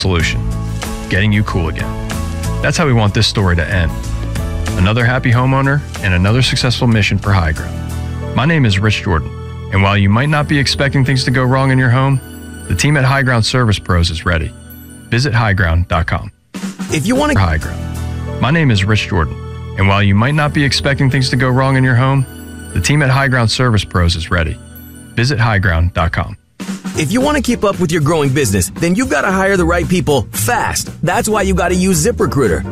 solution, getting you cool again. That's how we want this story to end. Another happy homeowner and another successful mission for High Ground. My name is Rich Jordan, and while you might not be expecting things to go wrong in your home, the team at High Ground Service Pros is ready. Visit highground.com. If you want to High Ground. My name is Rich Jordan, and while you might not be expecting things to go wrong in your home, the team at High Ground Service Pros is ready. Visit highground.com. If you want to keep up with your growing business, then you've got to hire the right people fast. That's why you got to use ZipRecruiter.